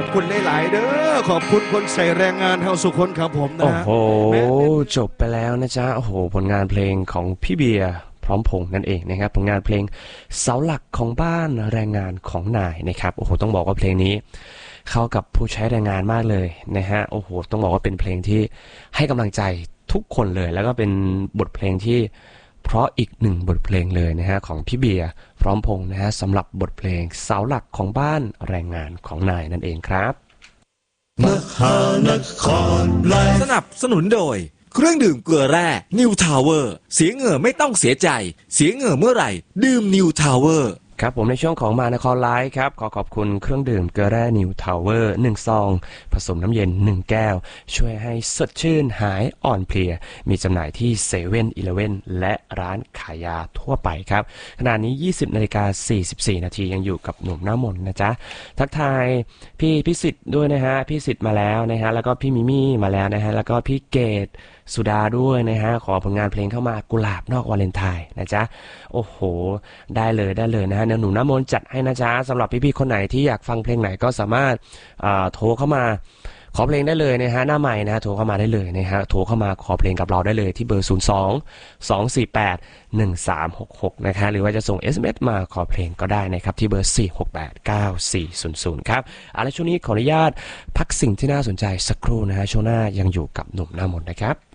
อบคุณหลายๆเด้อขอบคุณคนใส่แรงงานเฮาสุคนครับผมนะโอ้โหจบไปแล้วนะจ๊ะโอ้โหผลงานเพลงของพี่เบียร์พร้อมพงษ์นั่นเองนะครับผลงานเพลงเสาหลักของบ้านแรงงานของนายนะครับโอ้โหต้องบอกว่าเพลงนี้เข้ากับผู้ใช้แรงงานมากเลยนะฮะโอ้โหต้องบอกว่าเป็นเพลงที่ให้กำลังใจทุกคนเลยแล้วก็เป็นบทเพลงที่เพราะอีกหนึ่งบทเพลงเลยนะฮะของพี่เบียร์พร้อมพงษ์นะฮะสำหรับบทเพลงเสาหลักของบ้านแรงงานของนายนั่นเองครับมหานครไลฟ์สนับสนุนโดยเครื่องดื่มเกลือแร่นิวทาวเวอร์เสียเหงื่อไม่ต้องเสียใจเสียเหงื่อเมื่อไหร่ดื่มนิวทาวเวอร์ครับผมในช่วงของมานครไลฟ์ครับขอบคุณเครื่องดื่มเกลือแร่นิวทาวเวอร์1ซองผสมน้ำเย็น1แก้วช่วยให้สดชื่นหายอ่อนเพลียมีจำหน่ายที่เซเว่นอีเลฟเว่นและร้านขายยาทั่วไปครับขณะนี้ 20:44 นาทียังอยู่กับหนุ่มหน้ามนต์นะจ๊ะทักทายพี่พิสิทธิ์ด้วยนะฮะพี่สิทธิ์มาแล้วนะฮะแล้วก็พี่มิมี่มาแล้วนะฮะแล้วก็พี่เกดสุดาด้วยนะฮะขอผลงานเพลงเข้ามากุหลาบนอกวาเลนไทน์นะจ๊ะโอ้โหได้เลยนะฮะหนุ่มน้ำมนต์จัดให้นะจ๊ะสำหรับพี่ๆคนไหนที่อยากฟังเพลงไหนก็สามารถโทรเข้ามาขอเพลงได้เลยนะฮะหน้าใหม่นะโทรเข้ามาได้เลยนะฮะโทรเข้ามาขอเพลงกับเราได้เลยที่เบอร์02-248-1366นะฮะหรือว่าจะส่ง SMS มาขอเพลงก็ได้นะครับที่เบอร์4689400ครับแล้วช่วงนี้ขออนุญาตพักสิ่งที่น่าสนใจสักครู่นะฮะช่วงหน้ายังอยู่กับหนุ่มหน้ามนต์นะครับ